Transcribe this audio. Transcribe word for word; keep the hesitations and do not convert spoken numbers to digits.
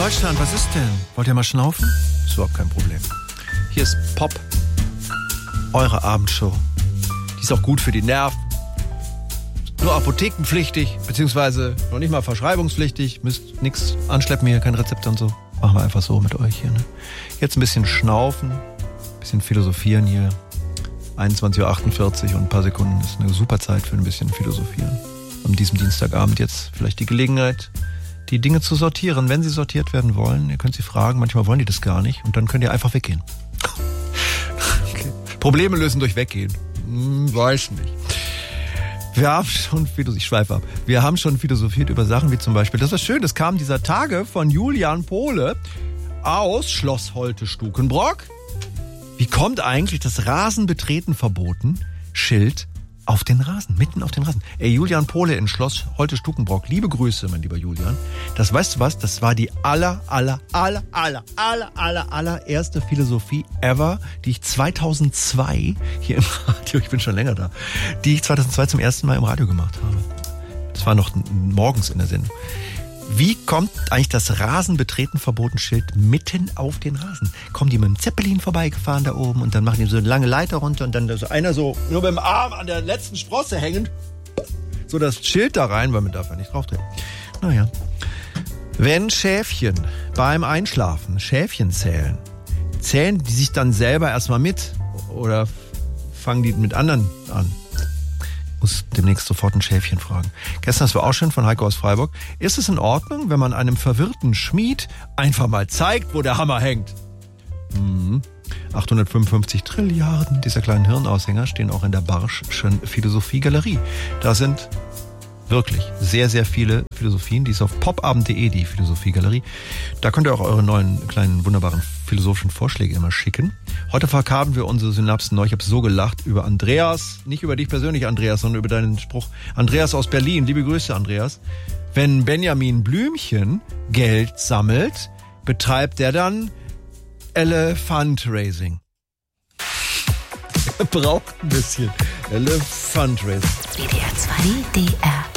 Deutschland, was ist denn? Wollt ihr mal schnaufen? Ist überhaupt kein Problem. Hier ist Pop, eure Abendshow. Die ist auch gut für die Nerven. Nur apothekenpflichtig, beziehungsweise noch nicht mal verschreibungspflichtig. Müsst nichts anschleppen hier, kein Rezept und so. Machen wir einfach so mit euch hier. Ne? Jetzt ein bisschen schnaufen, ein bisschen philosophieren hier. einundzwanzig Uhr achtundvierzig und ein paar Sekunden ist eine super Zeit für ein bisschen philosophieren. An diesem Dienstagabend jetzt vielleicht die Gelegenheit, die Dinge zu sortieren, wenn sie sortiert werden wollen. Ihr könnt sie fragen, manchmal wollen die das gar nicht und dann könnt ihr einfach weggehen. Okay. Probleme lösen durch Weggehen. Hm, weiß nicht. Wir haben schon, ich schweife ab, wir haben schon philosophiert über Sachen wie zum Beispiel, das war schön, das kam dieser Tage von Julian Pohle aus Schloss Holte-Stukenbrock. Wie kommt eigentlich das Rasenbetreten verboten Schild auf den Rasen, mitten auf den Rasen? Ey, Julian Pohle in Schloss Holte-Stukenbrock, liebe Grüße, mein lieber Julian. Das, weißt du was, das war die aller, aller, aller, aller, aller, aller, allererste Philosophie ever, die ich zweitausendzwei hier im Radio, ich bin schon länger da, die ich zweitausendzwei zum ersten Mal im Radio gemacht habe. Das war noch morgens in der Sendung. Wie kommt eigentlich das Rasenbetreten-Verboten-Schild mitten auf den Rasen? Kommen die mit dem Zeppelin vorbeigefahren da oben und dann machen die so eine lange Leiter runter und dann so einer so nur mit dem Arm an der letzten Sprosse hängend, so das Schild da rein, weil man darf ja nicht drauf treten. Naja. Wenn Schäfchen beim Einschlafen Schäfchen zählen, zählen die sich dann selber erstmal mit oder fangen die mit anderen an? Muss demnächst sofort ein Schäfchen fragen. Gestern, das war auch schön von Heiko aus Freiburg. Ist es in Ordnung, wenn man einem verwirrten Schmied einfach mal zeigt, wo der Hammer hängt? Mhm. achthundertfünfundfünfzig Trilliarden dieser kleinen Hirnaushänger stehen auch in der Barsch'schen Philosophie-Galerie. Da sind wirklich sehr, sehr viele Philosophien. Die ist auf popabend punkt de, die Philosophie-Galerie. Da könnt ihr auch eure neuen, kleinen, wunderbaren philosophischen Vorschläge immer schicken. Heute verkaben wir unsere Synapsen neu. Ich habe so gelacht über Andreas. Nicht über dich persönlich, Andreas, sondern über deinen Spruch. Andreas aus Berlin. Liebe Grüße, Andreas. Wenn Benjamin Blümchen Geld sammelt, betreibt er dann Elefantraising. Er braucht ein bisschen Elefantraising. W D R zwei D R